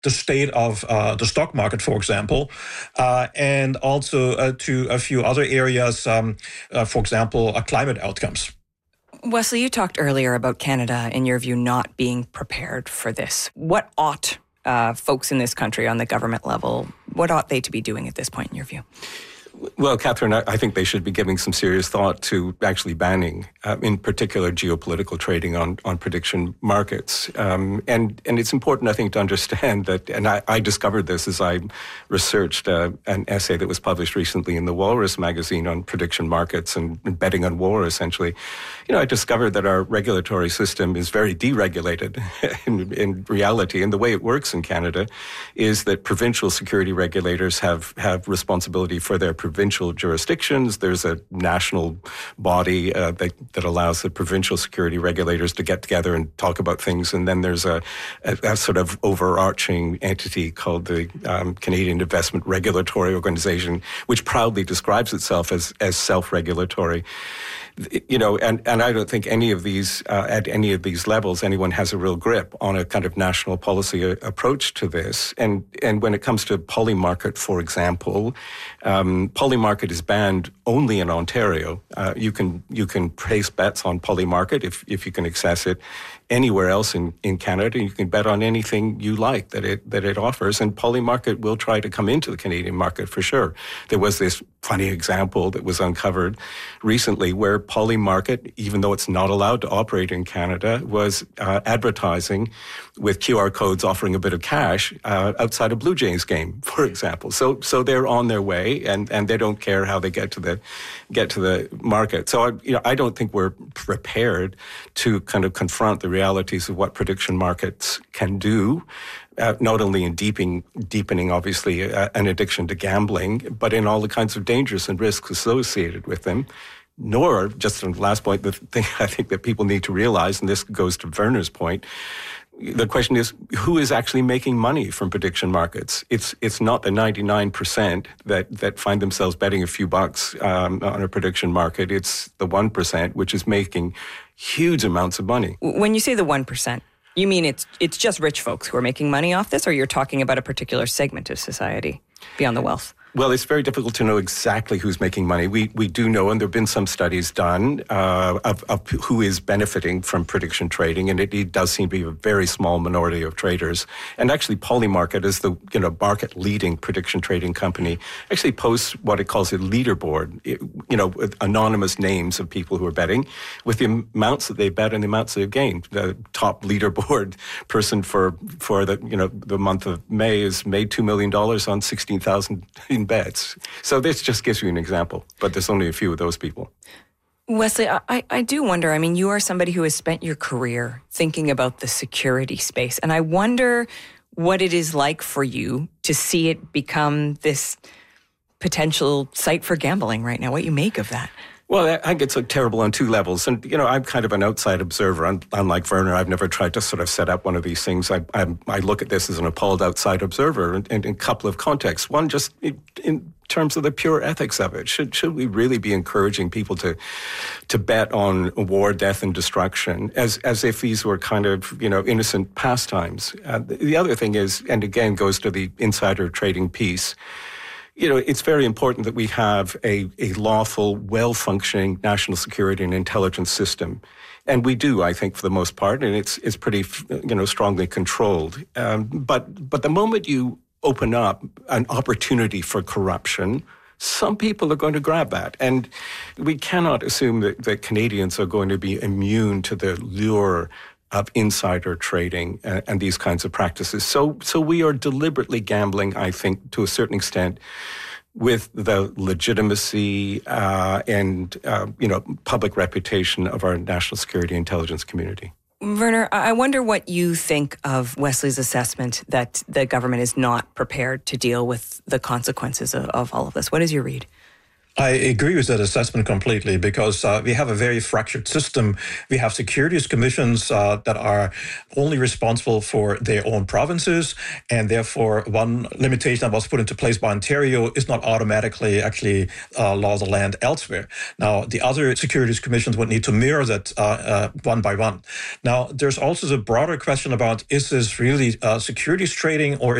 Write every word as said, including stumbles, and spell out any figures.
the state of uh, the stock market, for example, uh, and also uh, to a few other areas, um, uh, for example, uh, climate outcomes. Wesley, you talked earlier about Canada, in your view, not being prepared for this. What ought uh, folks in this country on the government level, what ought they to be doing at this point, in your view? Well, Catherine, I think they should be giving some serious thought to actually banning, uh, in particular, geopolitical trading on, on prediction markets. Um, and, and it's important, I think, to understand that, and I, I discovered this as I researched uh, an essay that was published recently in the Walrus magazine on prediction markets and, and betting on war, essentially. You know, I discovered that our regulatory system is very deregulated in, in reality. And the way it works in Canada is that provincial security regulators have, have responsibility for their provincial jurisdictions. There's a national body uh, that, that allows the provincial security regulators to get together and talk about things. And then there's a, a, a sort of overarching entity called the um, Canadian Investment Regulatory Organization, which proudly describes itself as, as self-regulatory. You know, and, and I don't think any of these, uh, at any of these levels, anyone has a real grip on a kind of national policy a, approach to this. And and when it comes to Polymarket, for example, um, Polymarket is banned only in Ontario. Uh, you can you can place bets on Polymarket if if you can access it. Anywhere else in, in Canada, you can bet on anything you like that it that it offers. And Polymarket will try to come into the Canadian market for sure. There was this funny example that was uncovered recently where Polymarket, even though it's not allowed to operate in Canada, was uh, advertising with Q R codes offering a bit of cash uh, outside a Blue Jays game, for example. So so they're on their way, and, and they don't care how they get to the get to the market. So I, you know, I don't think we're prepared to kind of confront the realities of what prediction markets can do. Uh, not only in deepening, deepening obviously, uh, an addiction to gambling, but in all the kinds of dangers and risks associated with them. Nor, just on the last point, the thing I think that people need to realize, and this goes to Werner's point, the question is, who is actually making money from prediction markets? It's it's not the ninety-nine percent that, that find themselves betting a few bucks um, on a prediction market. It's the one percent, which is making huge amounts of money. When you say the one percent, you mean it's it's just rich folks who are making money off this, or you're talking about a particular segment of society beyond the wealth? Well, it's very difficult to know exactly who's making money. We we do know, and there have been some studies done uh, of, of who is benefiting from prediction trading, and it, it does seem to be a very small minority of traders. And actually, Polymarket is the you know market-leading prediction trading company. Actually, posts what it calls a leaderboard, it, you know, with anonymous names of people who are betting, with the amounts that they bet and the amounts they've gained. The top leaderboard person for for the you know the month of May has made two million dollars on sixteen thousand. bets. So this just gives you an example, but there's only a few of those people. Wesley, I, I do wonder, I mean, you are somebody who has spent your career thinking about the security space, and I wonder what it is like for you to see it become this potential site for gambling right now, what you make of that. Well, I think it's terrible on two levels. And, you know, I'm kind of an outside observer. Unlike Werner, I've never tried to sort of set up one of these things. I I, I look at this as an appalled outside observer in, in, in a couple of contexts. One, just in, in terms of the pure ethics of it. Should should we really be encouraging people to to bet on war, death, and destruction as, as if these were kind of, you know, innocent pastimes? Uh, the other thing is, and again goes to the insider trading piece, you know, it's very important that we have a, a lawful, well-functioning national security and intelligence system. And we do, I think, for the most part, and it's it's pretty, you know, strongly controlled. Um, but but the moment you open up an opportunity for corruption, some people are going to grab that. And we cannot assume that, that Canadians are going to be immune to the lure of insider trading and, and these kinds of practices. So so we are deliberately gambling, I think, to a certain extent, with the legitimacy uh, and, uh, you know, public reputation of our national security intelligence community. Werner, I wonder what you think of Wesley's assessment that the government is not prepared to deal with the consequences of, of all of this. What is your read? I agree with that assessment completely because uh, we have a very fractured system. We have securities commissions uh, that are only responsible for their own provinces, and therefore one limitation that was put into place by Ontario is not automatically actually uh, law of the land elsewhere. Now, the other securities commissions would need to mirror that uh, uh, one by one. Now, there's also the broader question about, is this really uh, securities trading or